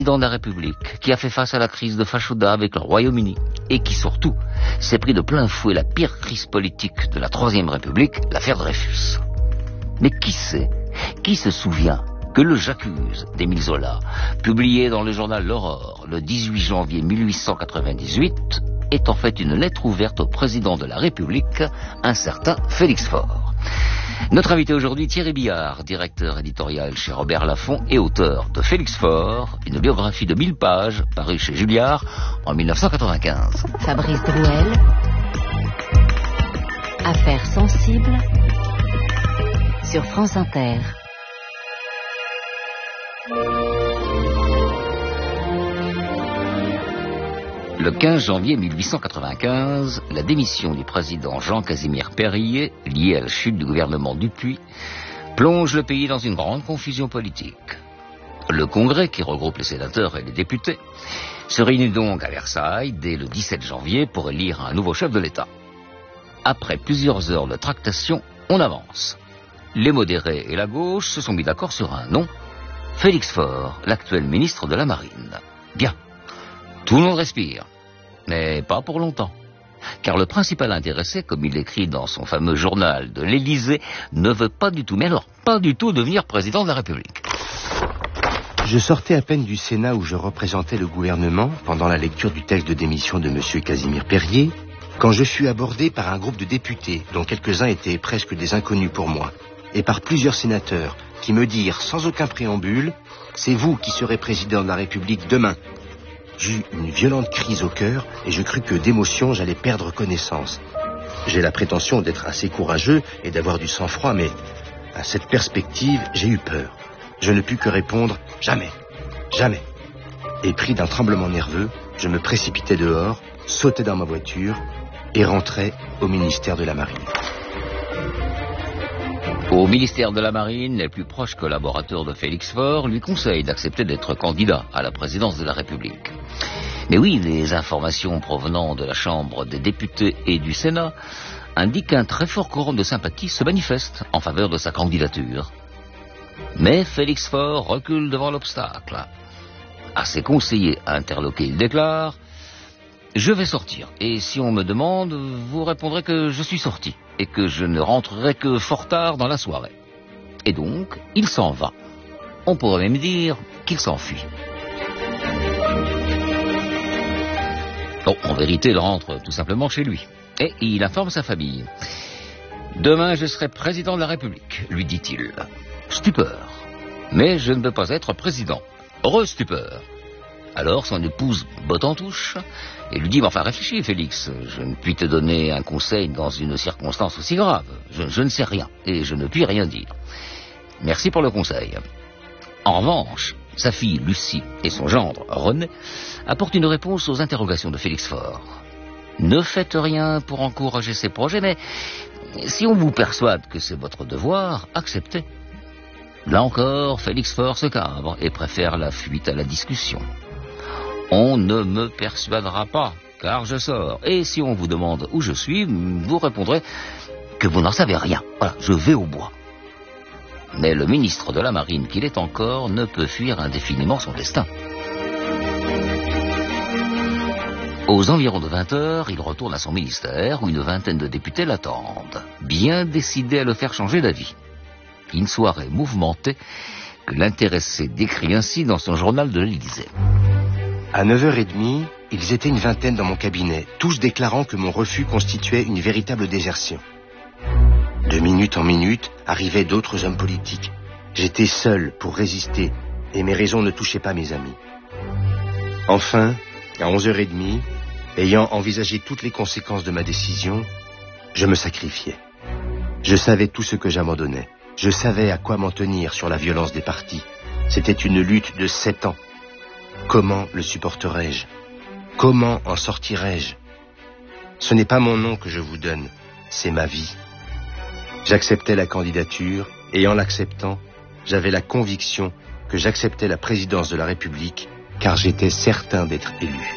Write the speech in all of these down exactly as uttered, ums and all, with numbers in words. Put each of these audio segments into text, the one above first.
Président de la République, qui a fait face à la crise de Fashoda avec le Royaume-Uni, et qui surtout s'est pris de plein fouet la pire crise politique de la Troisième République, l'affaire Dreyfus. Mais qui sait, qui se souvient que le J'accuse d'Émile Zola, publié dans le journal L'Aurore le dix-huit janvier mille huit cent quatre-vingt-dix-huit, est en fait une lettre ouverte au président de la République, un certain Félix Faure. Notre invité aujourd'hui, Thierry Billard, directeur éditorial chez Robert Laffont et auteur de Félix Faure, une biographie de mille pages parue chez Julliard en mille neuf cent quatre-vingt-quinze. Fabrice Drouel, Affaires sensibles sur France Inter. Le quinze janvier mille huit cent quatre-vingt-quinze, la démission du président Jean-Casimir Périer, liée à la chute du gouvernement Dupuy, plonge le pays dans une grande confusion politique. Le Congrès, qui regroupe les sénateurs et les députés, se réunit donc à Versailles dès le dix-sept janvier pour élire un nouveau chef de l'État. Après plusieurs heures de tractation, on avance. Les modérés et la gauche se sont mis d'accord sur un nom, Félix Faure, l'actuel ministre de la Marine. Bien. Tout le monde respire, mais pas pour longtemps. Car le principal intéressé, comme il l'écrit dans son fameux journal de l'Élysée, ne veut pas du tout, mais alors pas du tout devenir président de la République. Je sortais à peine du Sénat où je représentais le gouvernement pendant la lecture du texte de démission de M. Casimir Périer, quand je fus abordé par un groupe de députés, dont quelques-uns étaient presque des inconnus pour moi, et par plusieurs sénateurs qui me dirent sans aucun préambule « C'est vous qui serez président de la République demain ». J'eus une violente crise au cœur et je crus que d'émotion j'allais perdre connaissance. J'ai la prétention d'être assez courageux et d'avoir du sang-froid, mais à cette perspective, j'ai eu peur. Je ne pus que répondre « Jamais, jamais ». Et pris d'un tremblement nerveux, je me précipitai dehors, sautai dans ma voiture et rentrai au ministère de la Marine. Au ministère de la Marine, les plus proches collaborateurs de Félix Faure lui conseillent d'accepter d'être candidat à la présidence de la République. Mais oui, les informations provenant de la Chambre des députés et du Sénat indiquent qu'un très fort courant de sympathie se manifeste en faveur de sa candidature. Mais Félix Faure recule devant l'obstacle. À ses conseillers interloqués, il déclare « Je vais sortir, et si on me demande, vous répondrez que je suis sorti, et que je ne rentrerai que fort tard dans la soirée. » Et donc, il s'en va. On pourrait même dire qu'il s'enfuit. Bon, en vérité, il rentre tout simplement chez lui, et il informe sa famille. « Demain, je serai président de la République, lui dit-il. Stupeur. Mais je ne peux pas être président. Re-stupeur. Alors son épouse botte en touche et lui dit « Enfin réfléchis Félix, je ne puis te donner un conseil dans une circonstance aussi grave. Je, je ne sais rien et je ne puis rien dire. Merci pour le conseil. » En revanche, sa fille Lucie et son gendre René apportent une réponse aux interrogations de Félix Faure. Ne faites rien pour encourager ses projets, mais si on vous persuade que c'est votre devoir, acceptez. Là encore, Félix Faure se cabre et préfère la fuite à la discussion. On ne me persuadera pas, car je sors. Et si on vous demande où je suis, vous répondrez que vous n'en savez rien. Voilà, je vais au bois. Mais le ministre de la Marine qu'il est encore ne peut fuir indéfiniment son destin. Aux environs de vingt heures, il retourne à son ministère où une vingtaine de députés l'attendent, bien décidés à le faire changer d'avis. Une soirée mouvementée que l'intéressé décrit ainsi dans son journal de l'Élysée. À neuf heures trente, ils étaient une vingtaine dans mon cabinet, tous déclarant que mon refus constituait une véritable désertion. De minute en minute, arrivaient d'autres hommes politiques. J'étais seul pour résister, et mes raisons ne touchaient pas mes amis. Enfin, à onze heures trente, ayant envisagé toutes les conséquences de ma décision, je me sacrifiais. Je savais tout ce que j'abandonnais. Je savais à quoi m'en tenir sur la violence des partis. C'était une lutte de sept ans. Comment le supporterais-je? Comment en sortirais-je? Ce n'est pas mon nom que je vous donne, c'est ma vie. J'acceptais la candidature, et en l'acceptant, j'avais la conviction que j'acceptais la présidence de la République, car j'étais certain d'être élu.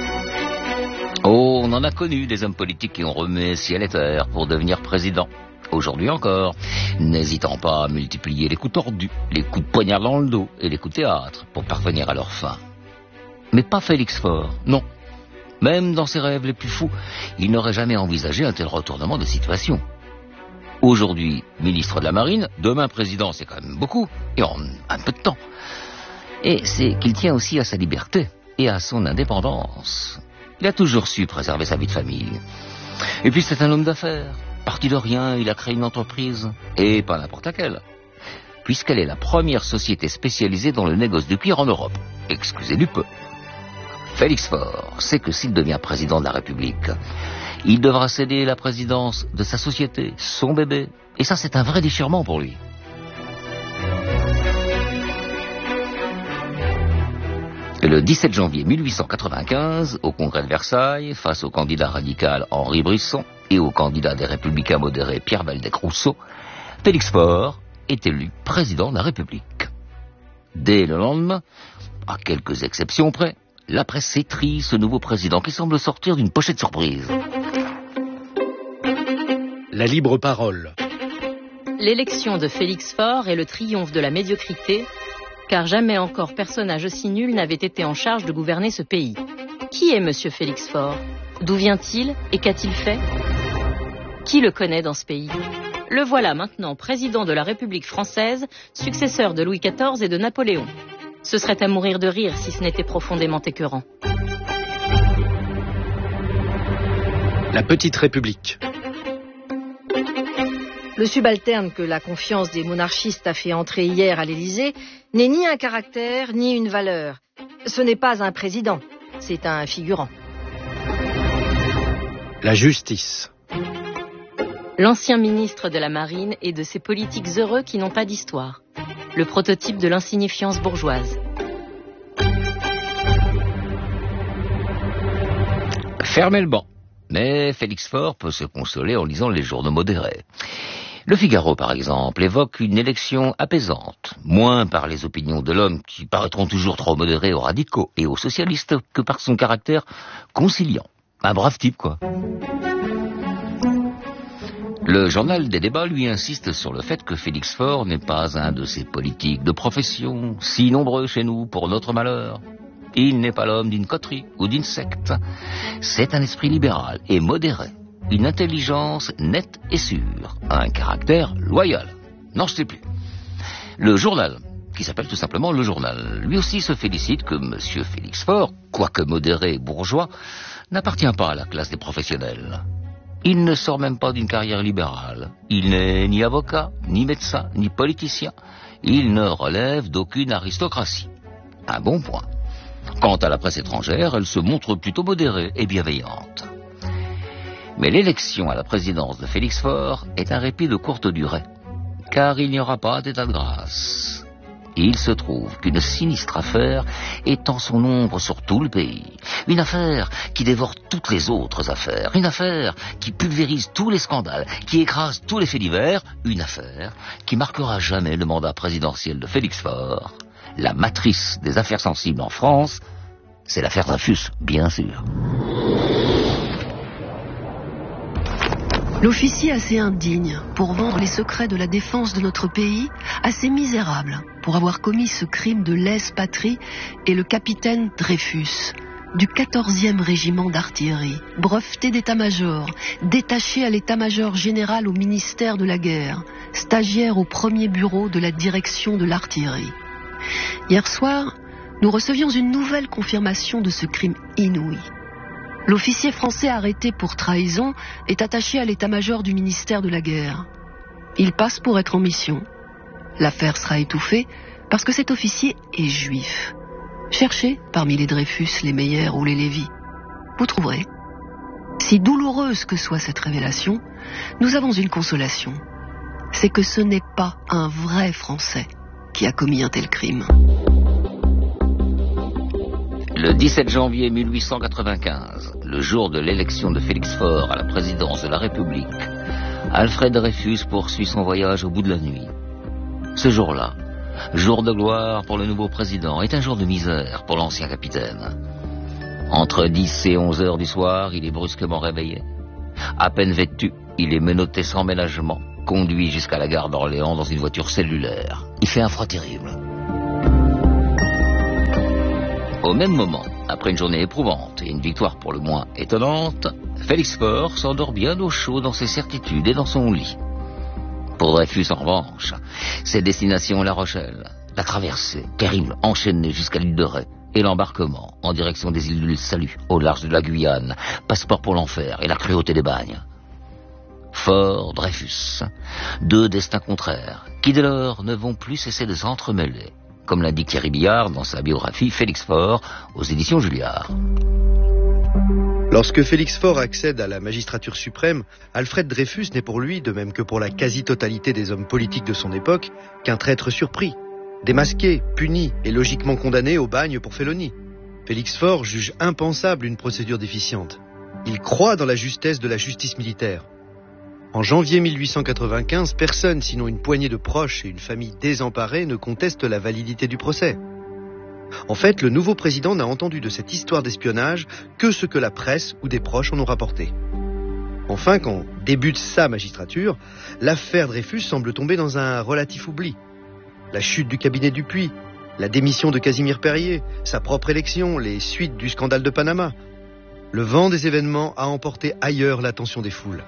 Oh, on en a connu des hommes politiques qui ont remué ciel et terre pour devenir président. aujourd'hui encore, n'hésitant pas à multiplier les coups tordus, les coups de poignard dans le dos et les coups de théâtre pour parvenir à leur fin. Mais pas Félix Faure, non. Même dans ses rêves les plus fous, il n'aurait jamais envisagé un tel retournement de situation. Aujourd'hui, ministre de la Marine, demain président, c'est quand même beaucoup, et en un peu de temps. Et c'est qu'il tient aussi à sa liberté et à son indépendance. Il a toujours su préserver sa vie de famille. Et puis c'est un homme d'affaires. Parti de rien, il a créé une entreprise, et pas n'importe laquelle, puisqu'elle est la première société spécialisée dans le négoce du cuir en Europe. Excusez du peu. Félix Faure sait que s'il devient président de la République, il devra céder la présidence de sa société, son bébé, et ça c'est un vrai déchirement pour lui. Le dix-sept janvier mille huit cent quatre-vingt-quinze, au congrès de Versailles, face au candidat radical Henri Brisson et au candidat des Républicains modérés Pierre Waldeck-Rousseau, Félix Faure est élu président de la République. Dès le lendemain, à quelques exceptions près, la presse s'étrie ce nouveau président qui semble sortir d'une pochette surprise. La libre parole. L'élection de Félix Faure est le triomphe de la médiocrité, car jamais encore personnage aussi nul n'avait été en charge de gouverner ce pays. Qui est Monsieur Félix Faure? D'où vient-il et qu'a-t-il fait? Qui le connaît dans ce pays? Le voilà maintenant président de la République française, successeur de Louis quatorze et de Napoléon. Ce serait à mourir de rire si ce n'était profondément écœurant. La petite République. Le subalterne que la confiance des monarchistes a fait entrer hier à l'Élysée n'est ni un caractère, ni une valeur. Ce n'est pas un président, c'est un figurant. La justice. L'ancien ministre de la Marine et de ces politiques heureux qui n'ont pas d'histoire. Le prototype de l'insignifiance bourgeoise. Fermez le banc. Mais Félix Faure peut se consoler en lisant les journaux modérés. Le Figaro, par exemple, évoque une élection apaisante, moins par les opinions de l'homme qui paraîtront toujours trop modérés aux radicaux et aux socialistes que par son caractère conciliant. Un brave type, quoi. Le journal des débats, lui, insiste sur le fait que Félix Faure n'est pas un de ces politiques de profession, si nombreux chez nous pour notre malheur. Il n'est pas l'homme d'une coterie ou d'une secte. C'est un esprit libéral et modéré. Une intelligence nette et sûre, un caractère loyal. Non, je sais plus. Le journal, qui s'appelle tout simplement Le Journal, lui aussi se félicite que M. Félix Faure, quoique modéré et bourgeois, n'appartient pas à la classe des professionnels. Il ne sort même pas d'une carrière libérale. Il n'est ni avocat, ni médecin, ni politicien. Il ne relève d'aucune aristocratie. Un bon point. Quant à la presse étrangère, elle se montre plutôt modérée et bienveillante. Mais l'élection à la présidence de Félix Faure est un répit de courte durée, car il n'y aura pas d'état de grâce. Il se trouve qu'une sinistre affaire étend son ombre sur tout le pays. Une affaire qui dévore toutes les autres affaires. Une affaire qui pulvérise tous les scandales, qui écrase tous les faits divers. Une affaire qui marquera jamais le mandat présidentiel de Félix Faure. La matrice des affaires sensibles en France, c'est l'affaire Dreyfus, bien sûr. L'officier assez indigne pour vendre les secrets de la défense de notre pays, assez misérable pour avoir commis ce crime de lèse-patrie, est le capitaine Dreyfus, du quatorzième régiment d'artillerie, breveté d'état-major, détaché à l'état-major général au ministère de la guerre, stagiaire au premier bureau de la direction de l'artillerie. Hier soir, nous recevions une nouvelle confirmation de ce crime inouï. L'officier français arrêté pour trahison est attaché à l'état-major du ministère de la guerre. Il passe pour être en mission. L'affaire sera étouffée parce que cet officier est juif. Cherchez parmi les Dreyfus, les Meyer ou les Lévy. Vous trouverez. Si douloureuse que soit cette révélation, nous avons une consolation. C'est que ce n'est pas un vrai Français qui a commis un tel crime. Le dix-sept janvier mille huit cent quatre-vingt-quinze, le jour de l'élection de Félix Faure à la présidence de la République, Alfred Dreyfus poursuit son voyage au bout de la nuit. Ce jour-là, jour de gloire pour le nouveau président, est un jour de misère pour l'ancien capitaine. Entre dix et onze heures du soir, il est brusquement réveillé. À peine vêtu, il est menotté sans ménagement conduit jusqu'à la gare d'Orléans dans une voiture cellulaire. Il fait un froid terrible. Au même moment, après une journée éprouvante et une victoire pour le moins étonnante, Félix Faure s'endort bien au chaud dans ses certitudes et dans son lit. Pour Dreyfus, en revanche, c'est destination La Rochelle, la traversée terrible enchaînée jusqu'à l'île de Ré et l'embarquement en direction des îles du Salut, au large de la Guyane, passeport pour l'enfer et la cruauté des bagnes. Faure, Dreyfus, deux destins contraires, qui dès lors ne vont plus cesser de s'entremêler, comme l'indique Thierry Billard dans sa biographie Félix Faure aux éditions Julliard. Lorsque Félix Faure accède à la magistrature suprême, Alfred Dreyfus n'est pour lui, de même que pour la quasi-totalité des hommes politiques de son époque, qu'un traître surpris, démasqué, puni et logiquement condamné au bagne pour félonie. Félix Faure juge impensable une procédure déficiente. Il croit dans la justesse de la justice militaire. En janvier mille huit cent quatre-vingt-quinze, personne, sinon une poignée de proches et une famille désemparée, ne conteste la validité du procès. En fait, le nouveau président n'a entendu de cette histoire d'espionnage que ce que la presse ou des proches en ont rapporté. Enfin, quand débute sa magistrature, l'affaire Dreyfus semble tomber dans un relatif oubli. La chute du cabinet Dupuy, la démission de Casimir Perier, sa propre élection, les suites du scandale de Panama. Le vent des événements a emporté ailleurs l'attention des foules.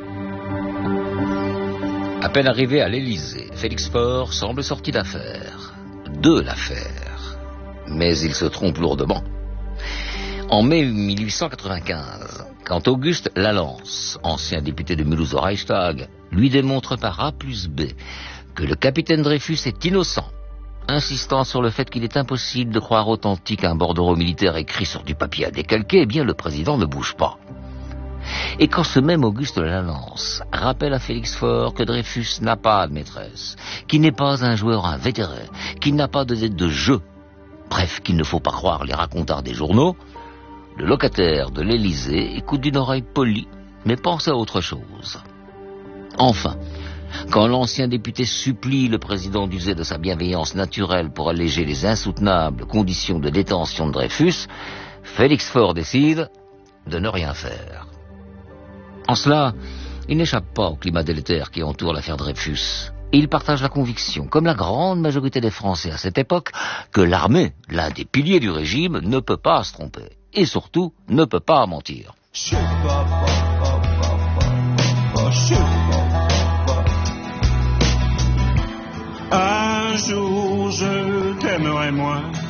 À peine arrivé à l'Élysée, Félix Faure semble sorti d'affaire. De l'affaire. Mais il se trompe lourdement. En mai mille huit cent quatre-vingt-quinze, quand Auguste Lalance, ancien député de Mulhouse au Reichstag, lui démontre par A plus B que le capitaine Dreyfus est innocent, insistant sur le fait qu'il est impossible de croire authentique un bordereau militaire écrit sur du papier à décalquer, eh bien le président ne bouge pas. Et quand ce même Auguste Lalance rappelle à Félix Faure que Dreyfus n'a pas de maîtresse, qu'il n'est pas un joueur invétéré, qu'il n'a pas de dette de jeu, bref, qu'il ne faut pas croire les racontars des journaux, le locataire de l'Élysée écoute d'une oreille polie, mais pense à autre chose. Enfin, quand l'ancien député supplie le président d'user de sa bienveillance naturelle pour alléger les insoutenables conditions de détention de Dreyfus, Félix Faure décide de ne rien faire. En cela, il n'échappe pas au climat délétère qui entoure l'affaire Dreyfus. Et il partage la conviction, comme la grande majorité des Français à cette époque, que l'armée, l'un des piliers du régime, ne peut pas se tromper. Et surtout, ne peut pas mentir. Un jour, je t'aimerai moins.